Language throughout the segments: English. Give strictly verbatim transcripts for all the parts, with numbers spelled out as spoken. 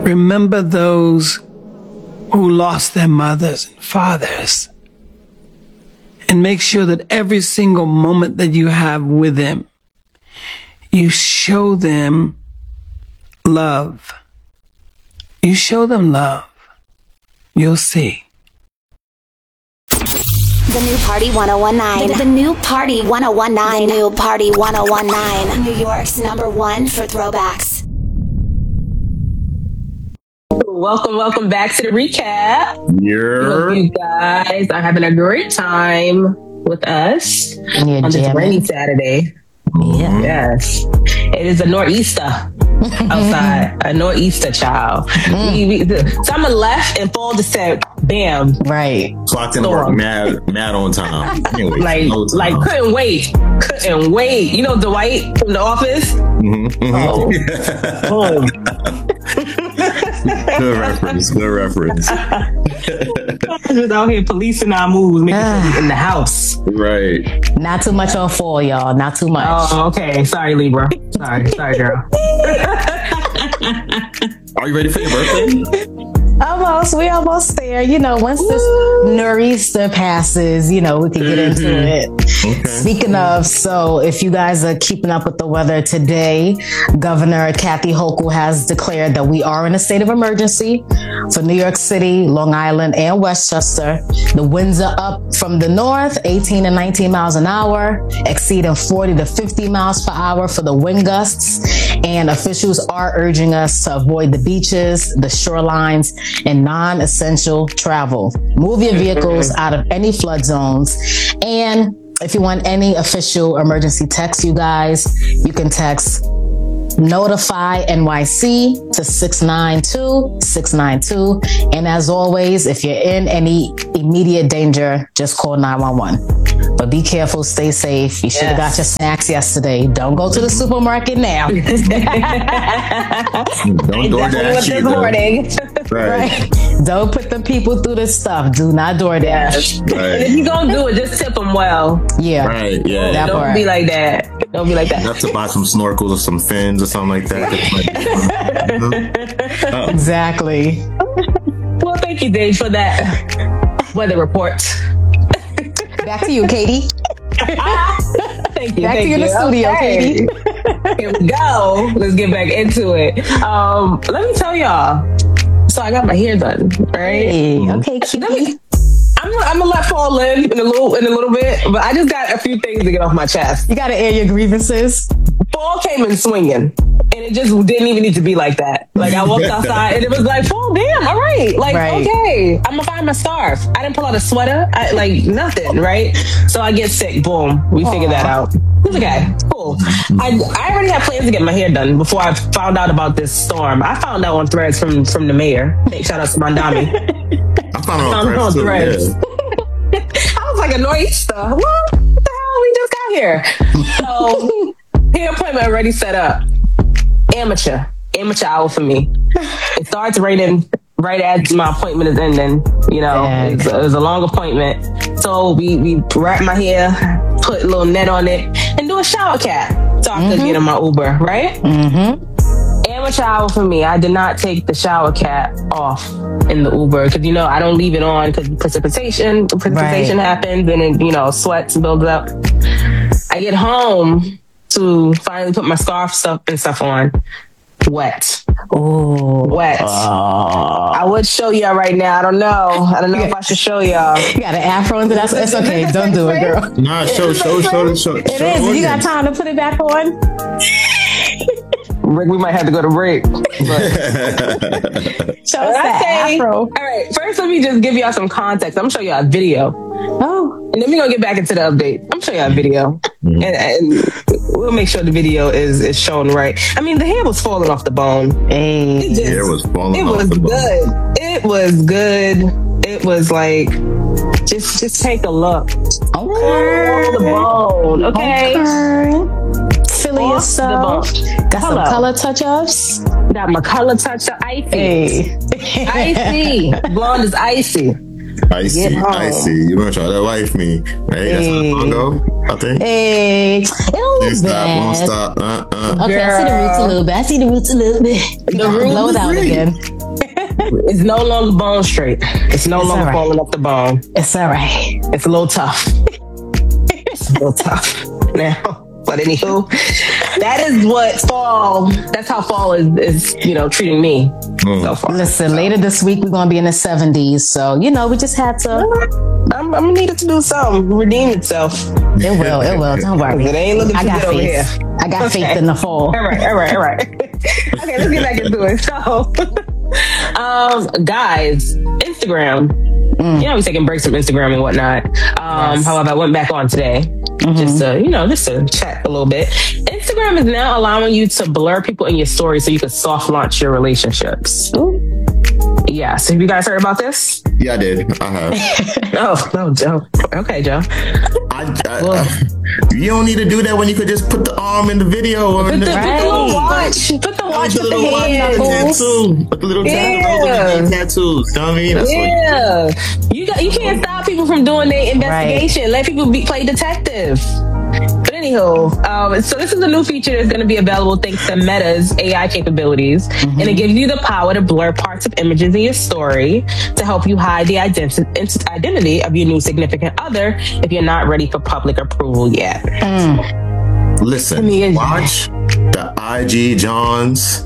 Remember those who lost their mothers and fathers. And make sure that every single moment that you have with them, you show them love. You show them love. You'll see. The new Party one oh one nine. The, the new Party one oh one nine. The new Party one oh one nine. New York's number one for throwbacks. Welcome, welcome back to the recap. Yeah. You guys are having a great time with us on this jamming. Rainy Saturday. Yeah. Yes. It is a nor'easter outside. A nor'easter, child. Mm. We, we, the, summer left and fall descent. Bam. Right. Clocked in work mad, mad on time. Anyway, like, no time. like couldn't wait. Couldn't wait. You know Dwight from The Office? Mm-hmm. Mm-hmm. Oh. Good reference. Good reference. Just out here policing our moves, making sure we in the house. Right. Not too much on fall, y'all. Not too much. Oh, okay. Sorry, Libra. Sorry. Sorry, girl. Are you ready for your birthday? Almost. We almost there. You know, once this nor'easter passes, you know, we can get into it. Okay. Speaking of, so if you guys are keeping up with the weather today, Governor Kathy Hochul has declared that we are in a state of emergency for New York City, Long Island, and Westchester. The winds are up from the north, eighteen and nineteen miles an hour, exceeding forty to fifty miles per hour for the wind gusts. And officials are urging us to avoid the beaches, the shorelines, and non-essential travel. Move your vehicles out of any flood zones. And if you want any official emergency text, you guys, you can text Notify N Y C to six nine two six nine two. And as always, if you're in any immediate danger, just call nine one one. But be careful, stay safe. You should have yes. got your snacks yesterday. Don't go to the supermarket now. Don't DoorDash this morning. Right. Right. Don't put the people through this stuff. Do not DoorDash. Yes. Right. And if you gonna do it, just tip them well. Yeah. Right. Yeah. That Don't part. be like that. Don't be like that. Enough to buy some snorkels or some fins or something like that. uh, exactly. Well, thank you, Dave, for that weather report. Back to you, Katie. Thank you. Back thank to you in the studio, okay. Katie. Here we go. Let's get back into it. Um, let me tell y'all. So I got my hair done, right? Hey, okay, Katie. I'm, I'm gonna let fall in in a little in a little bit, but I just got a few things to get off my chest. You gotta air your grievances. Fall came in swinging, and it just didn't even need to be like that. Like I walked outside, and it was like, fall, damn, all right, like right. okay, I'm gonna find my scarf. I didn't pull out a sweater, I, like nothing, right? So I get sick. Boom, we figured that out. It's okay, cool. I I already had plans to get my hair done before I found out about this storm. I found out on threads from from the mayor. Hey, shout out to Mandami. I found out on, on threads. Yeah. I was like a nor'easter. What? What the hell? We just got here. So hair appointment already set up. Amateur, amateur hour for me. It starts raining right as my appointment is ending. You know, it was, it was a long appointment. So we we wrap my hair, put a little net on it, and do a shower cap so I could mm-hmm. get in my Uber. Right. Mm-hmm. Amateur hour for me. I did not take the shower cap off in the Uber because, you know, I don't leave it on because precipitation, precipitation right. happens and it, you know, sweats builds up. I get home to finally put my scarf stuff and stuff on. Wet. Oh, wet. Uh, I would show y'all right now. I don't know. I don't know yeah. if I should show y'all. You got an afro into that. It's okay. Don't do it, girl. Nah, show, show, show, show. It show is. You got time to put it back on? Rick, we might have to go to break. But... Show us that afro. All right. First, let me just give y'all some context. I'm gonna show y'all a video. Oh. And then we're gonna get back into the update. I'm gonna show y'all a video. Mm-hmm. And, and we'll make sure the video is, is shown right. I mean, the hair was falling off the bone. Hey. It, just, the hair was falling it off was the bone. good. It was good. It was like, just just take a look. Okay. Off the bone. Okay. okay. Feeling yourself. Got Hello. some color touch-ups. Got my color touch-up. Icy. Hey. Icy. Blonde is icy. I see. I see. You're gonna try to wife me, right? Hey. That's how it's gonna go, I think. Hey, it Won't was stop. Won't bad. stop. Uh, uh. Okay, I see the roots a little bit. I see the roots a little bit. The roots Blow it out great. again. It's no longer bone straight. It's no It's longer all right. falling off the bone. It's all right. It's a little tough. It's a little tough now. But anywho, that is what fall. That's how fall is, is you know, treating me Mm. so far. Listen, later this week we're gonna be in the seventies, so you know we just had to. I'm, I'm needed to do something, redeem itself. It will, it will. Don't worry. It ain't looking I too got good over here. faith. I got Okay. faith in the fall. All right, all right, all right. Okay, let's get back into it. So, um, guys, Instagram. You know, we're taking breaks from Instagram and whatnot. Um, Yes. However, I went back on today just to, you know, just to chat a little bit. Instagram is now allowing you to blur people in your story so you can soft launch your relationships. Yeah. So have you guys heard about this? Yeah, I did. I have. Oh, no, Joe. Okay, Joe. I, I, I, you don't need to do that when you could just put the arm in the video or Put in the, the, put the little watch. Put the watch Put with the the little watch hands. tattoo. Put the little tattoo. Yeah. The tattoos. You know what I mean? That's what Yeah, you got. You can't stop people from doing their investigation. Let people be play detective. But anywho, um, so this is a new feature that's going to be available thanks to Meta's A I capabilities, Mm-hmm. and it gives you the power to blur parts of images in your story to help you hide the identi- identity of your new significant other if you're not ready for public approval yet. Listen, I mean, watch the I G Johns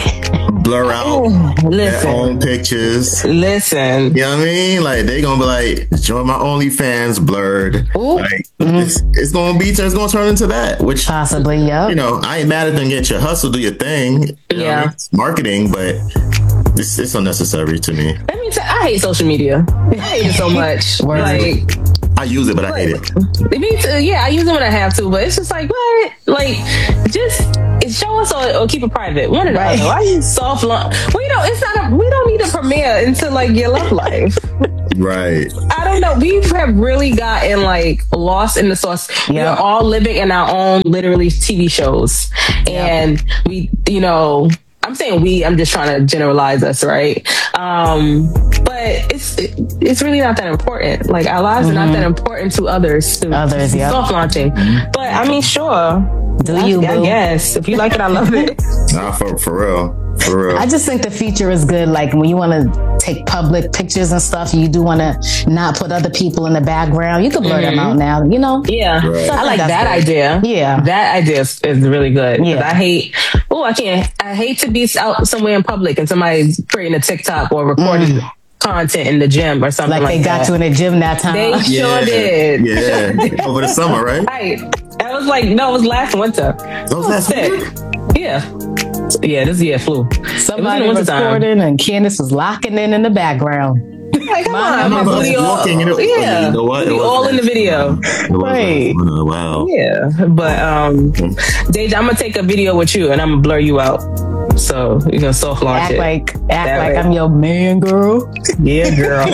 blur out their Listen, own pictures. listen. You know what I mean? Like they gonna be like, join my OnlyFans blurred. Like it's, it's gonna be, it's gonna turn into that. Which Possibly, yeah. you know, I ain't mad at them. Get your hustle, do your thing. You know what I Yeah. mean? It's marketing, but it's, it's unnecessary to me. Let me tell. I hate social media. I hate it so much. Word. Like. I use it, but I hate it. Me too. Yeah, I use it when I have to, but it's just like, what? Like, just show us or, or keep it private. One or the Right. other. Why you soft launch? Well, you know, it's not a, we don't need a premiere into like your love life. Right. I don't know. We have really gotten like lost in the sauce. Yeah. We're all living in our own literally T V shows. And we, you know, I'm saying we, I'm just trying to generalize us, right? Um, but it's it's really not that important. Like our lives Mm-hmm. are not that important to others. To, Others, to yeah. soft launching. But I mean, sure. Do I, you, I boo? guess if you like it, I love it. Nah, for for real. For real. I just think the feature is good. Like when you want to take public pictures and stuff, you do want to not put other people in the background. You can blur them out now, you know? Yeah, Right. I like That's that good. idea. Yeah. that idea is, is really good. 'Cause Yeah. I hate. Oh, I can't. I hate to be out somewhere in public and somebody's creating a TikTok or recording content in the gym or something Like like, they got that. you in the gym that time. They yeah. sure did. Yeah. Over the summer, right? Right. That was like no, it was last winter. That was last Sick. winter? Yeah. Yeah, this year flew. Somebody It was in was the wintertime. recording and Candace was locking in in the background. Like, come Mine on, was man. We all, walking and it- yeah, you know what? It we was all in the last video. It was Right. last winter. Wow. Yeah, but um, Deja, I'm gonna take a video with you and I'm gonna blur you out. So you're gonna soft launch Act it. like act That like way. I'm your man, girl. Yeah, girl.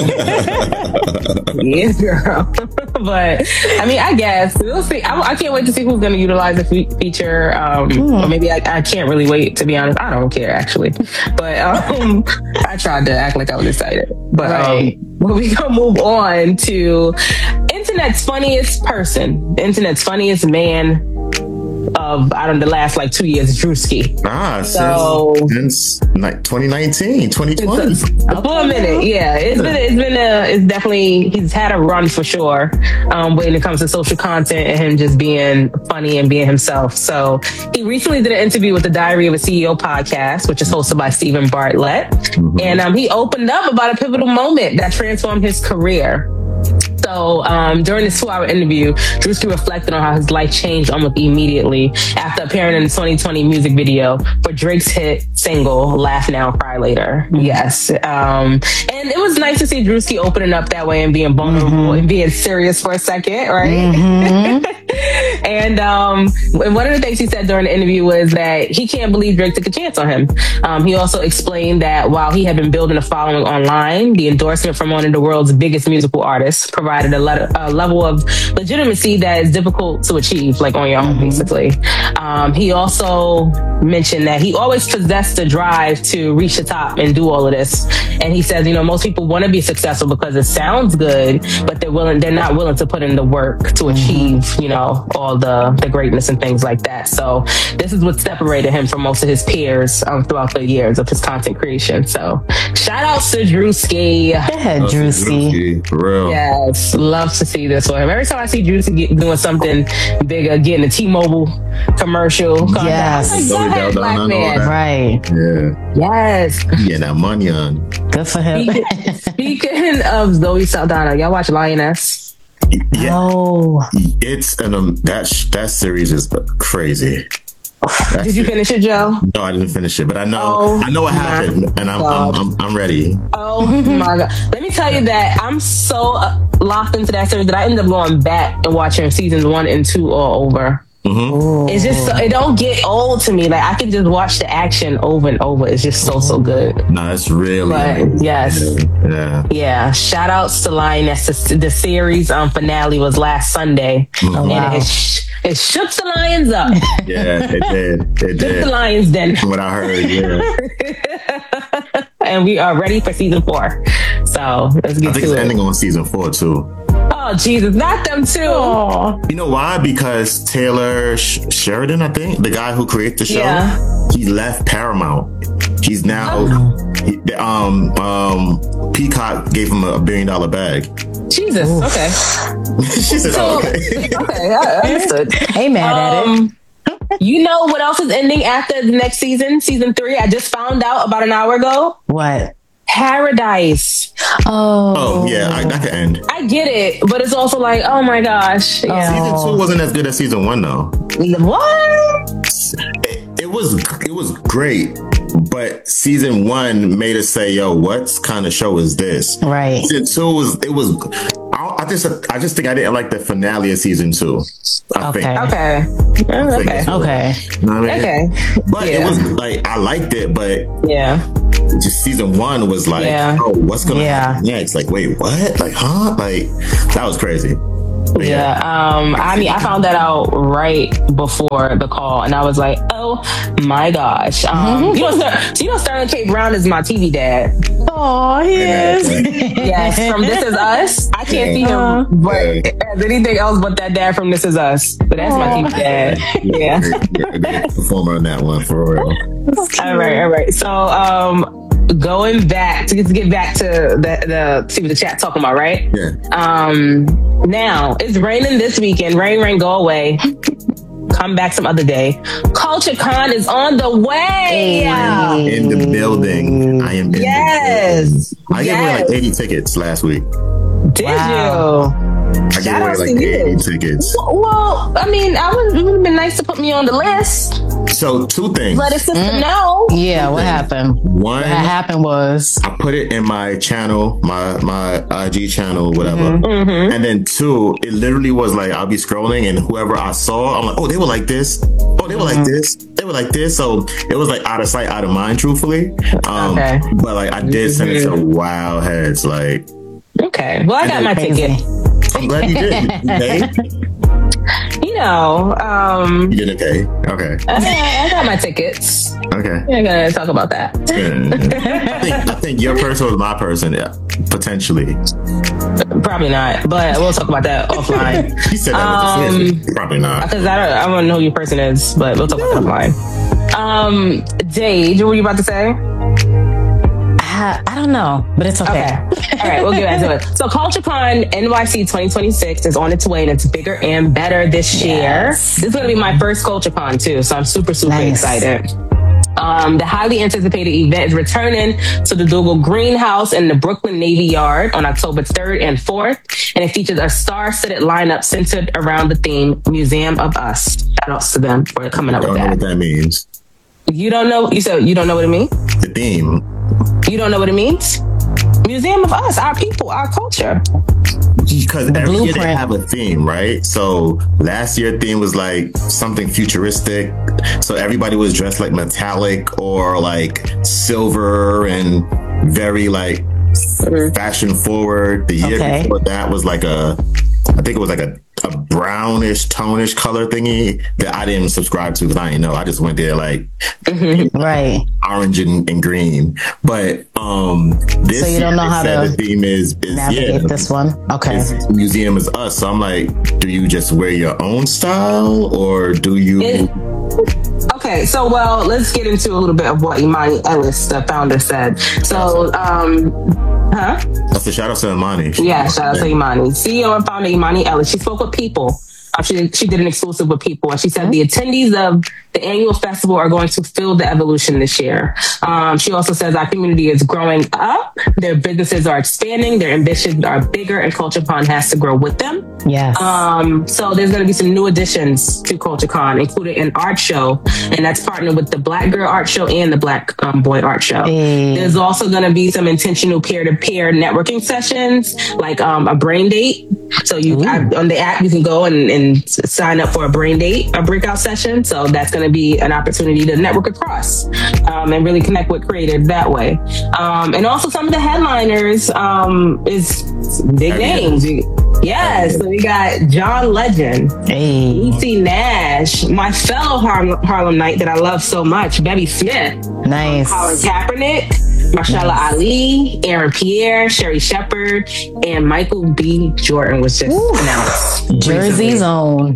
yeah, girl. But I mean, I guess we'll see. I, I can't wait to see who's going to utilize the fe- feature. Um, Or maybe I, I can't really wait. To be honest, I don't care actually. But um, I tried to act like I was excited. But Right. um, well, we gonna move on to internet's funniest person, the internet's funniest man of I don't know the last like two years, Drewski. Ah, So- since, since like twenty nineteen, twenty twenty. It's a, for a minute, yeah. It's been, it's been a, it's definitely, he's had a run for sure. Um, when it comes to social content and him just being funny and being himself. So he recently did an interview with the Diary of a C E O podcast, which is hosted by Stephen Bartlett, Mm-hmm. and um, he opened up about a pivotal moment that transformed his career. So um, during this two-hour interview, Drewski reflected on how his life changed almost immediately after appearing in the twenty twenty music video for Drake's hit single "Laugh Now, Cry Later." Yes, um, and it was nice to see Drewski opening up that way and being vulnerable and being serious for a second, right? And um, one of the things he said during the interview was that he can't believe Drake took a chance on him. Um, he also explained that while he had been building a following online, the endorsement from one of the world's biggest musical artists provided a, le- a level of legitimacy that is difficult to achieve, like on your own, mm-hmm. basically. Um, he also mentioned that he always possessed the drive to reach the top and do all of this. And he says, you know, most people want to be successful because it sounds good, but they're willing, they're not willing to put in the work to achieve, you know, all the, the greatness and things like that. So this is what separated him from most of his peers um, throughout the years of his content creation. So shout out to Drewski. Yeah, Drewski. For real. Yes, love to see this for him. Every time I see Drewski get, doing something bigger, getting a T-Mobile commercial. Yes. Like, go ahead, black man. Right. Yeah. Yes. Yeah, that money on. Good for him. Speaking, speaking of Zoe Saldana, y'all watch Lioness? Yeah. Oh. It's an um that sh- that series is crazy. That's Did you it. finish it, Joe? No, I didn't finish it, but I know Oh, I know what happened, and I'm I'm, I'm I'm ready. Oh my god! Let me tell you that I'm so uh, locked into that series that I ended up going back and watching seasons one and two all over. Mm-hmm. It's just so, it don't get old to me. Like I can just watch the action over and over. It's just so so good. No, it's really. But yes, yeah, yeah. yeah. Shout outs to Lioness. The, the series um, finale was last Sunday, Mm-hmm. and wow. it, sh- it shook the Lions up. Yeah, it did. It Shook the did. Lions then. What I heard, yeah. And we are ready for season four. So let's get I think to it's it. ending on season four too. Oh Jesus, not them too. You know why? Because Taylor Sh- Sheridan, I think, the guy who created the show, Yeah. he left Paramount. He's now, he, um, um, Peacock gave him a billion dollar bag. Jesus. Okay. She said, So, oh, okay. okay, I understood. Ain't mad at it. Um, you know what else is ending after the next season? Season three. I just found out about an hour ago. What? Paradise. Oh. Oh, yeah, I, that could end. I get it, but it's also like, oh my gosh. Yeah. Season two wasn't as good as season one, though. What? It, it was, it was great, but season one made us say, "Yo, what kind of show is this?" Right. Season two was, it was. I, I just, I just think I didn't like the finale of season two. I Okay. think. Okay. I think Okay. that's what- Okay. You know what I mean? Okay. But it Yeah. was like I liked it, but Yeah. just season one was like, Yeah. oh, what's gonna Yeah. happen next? Like, wait, what? Like, huh? Like, that was crazy. But Yeah, um, I mean, I found that out right before the call, and I was like, "Oh my gosh!" Um, you know, Ster- so you know, Sterling K. Brown is my T V dad. Oh, he is. Yes, from This Is Us. I can't see him, Uh-huh. but as anything else but that dad from This Is Us. But that's my T V dad. Yeah. Great, great performer on that one for real. All right, all right. So, um, going back to get, to get back to the the see what the chat talking about, right? Yeah. Um, now it's raining this weekend. Rain, rain, go away. Come back some other day. Culture Con is on the way. In the building. I am in Yes. the building. I gave away Yes. like eighty tickets last week. Did Wow. you? I gave Shout away out like to you. eighty tickets. Well, I mean, I would, it would have been nice to put me on the list. So two things. Let a sister know. Yeah, what happened? One, What happened was I put it in my channel, my my I G channel, whatever. Mm-hmm. And then two, it literally was like I'll be scrolling and whoever I saw, I'm like, oh, they were like this. Oh, they were like this. They were like this. So it was like out of sight, out of mind, truthfully. Um, Okay. But like I did send it to Wild Heads. Like, Okay. Well, I got my Crazy. ticket. I'm glad you did. You paid? You know, um, You didn't pay. Okay. I, I got my tickets. Okay. We're gonna talk about that. Yeah. I think I think your person was my person, yeah, potentially. Probably not, but we'll talk about that offline. He said that Um, was the Probably not. Because I don't, I don't know who your person is, but we'll talk about that offline. Um, Dage, what were you about to say? I, I don't know, but it's okay. Okay. All right, we'll get back to it. So CultureCon N Y C twenty twenty-six is on its way and it's bigger and better this year. Yes. This is going to be my first CultureCon too, so I'm super, super Nice. excited. Um, the highly anticipated event is returning to the Dougal Greenhouse in the Brooklyn Navy Yard on October third and fourth, and it features a star-studded lineup centered around the theme Museum of Us. Shout outs to them for coming I up don't with know what that. that means. You don't know? You said you don't know what it means? The theme. You don't know what it means? Museum of Us, our people, our culture. because The every year they blueprint. have a theme, right? So last year theme was like something futuristic. So everybody was dressed like metallic or like silver and very like fashion forward. The year Okay. before that was like a, I think it was like a, a brownish, tonish color thingy that I didn't subscribe to because I didn't know. I just went there like Right. orange and, and green. But um this So you don't year know they how said to the theme is, is Navigate yeah, this one. Okay. it's museum is us. So I'm like, do you just wear your own style or do you It- Okay, so well, let's get into a little bit of what Imani Ellis, the founder, said. So, um, huh? that's a shout out to Imani. Yeah, shout out to Imani. C E O and founder Imani Ellis. She spoke with People. Uh, she, she did an exclusive with People, and she said the attendees of the annual festival are going to feel the evolution this year. Um, she also says our community is growing up, their businesses are expanding, their ambitions are bigger, and CultureCon has to grow with them. Yes. Um, so there's going to be some new additions to CultureCon, including an art show, and that's partnered with the Black Girl Art Show and the Black um, Boy Art Show. Hey. There's also going to be some intentional peer-to-peer networking sessions, like um, a brain date. So you I, on the app, you can go and, and sign up for a brain date, a breakout session. So that's going to be an opportunity to network across um, and really connect with creators that way. Um, and also some of the headliners um, is big names. Yes, so we got John Legend, Hey. E C Nash, my fellow Harlem, Harlem Knight that I love so much, Bevy Smith, Nice. Colin Kaepernick, Marshala Ali, Aaron Pierre, Sherry Shepard, and Michael B. Jordan was just announced. Jersey's recently. own.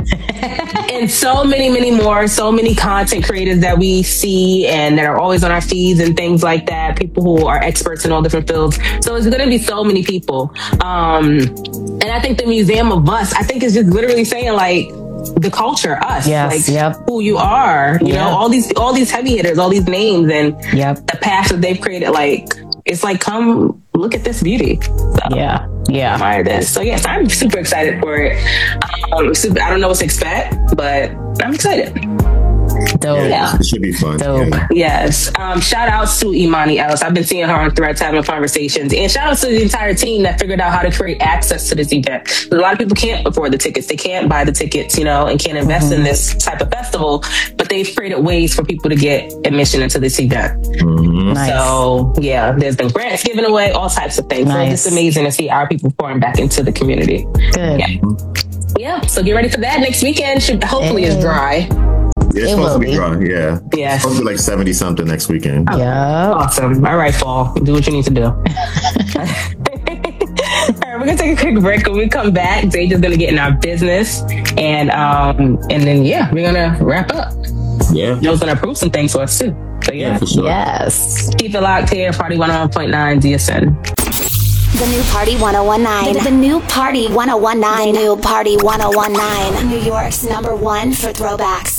And so many, many more, so many content creators that we see and that are always on our feeds and things like that. People who are experts in all different fields. So it's going to be so many people. Um, and I think the Museum of Us, I think is just literally saying like, the culture, us, Yes, like yep. who you are, you Yep. know, all these, all these heavy hitters, all these names and Yep. the paths that they've created. Like, it's like, come look at this beauty. So, Yeah. Yeah. admire this. So yes, I'm super excited for it. Um, super, I don't know what to expect, but I'm excited. Dope. Yeah. It should be fun. Dope. Yeah. Yes. Um, shout outs to Imani Ellis. I've been seeing her on Threads having conversations. And shout outs to the entire team that figured out how to create access to this event. A lot of people can't afford the tickets. They can't buy the tickets, you know, and can't invest in this type of festival. But they've created ways for people to get admission into this event. Nice. So yeah, there's been grants given away, all types of things. Nice. So it's amazing to see our people pouring back into the community. Good. Yeah. Yeah. So get ready for that. Next weekend should hopefully is dry. It's It supposed will to be be. dry. Yeah. Yeah. It's supposed to be like seventy something next weekend. Yeah. Awesome. All right, fall. Do what you need to do. All right, we're gonna take a quick break. When we come back, Deja's gonna get in our business, and um, and then yeah, we're gonna wrap up. Yeah. Joe's gonna approve some things for us too. So yeah, Yeah, for sure. Yes. keep it locked here. Party one oh one point nine D S N. The new Party one oh one nine. The, the new Party one oh one nine. The new Party one oh one nine. New York's number one for throwbacks.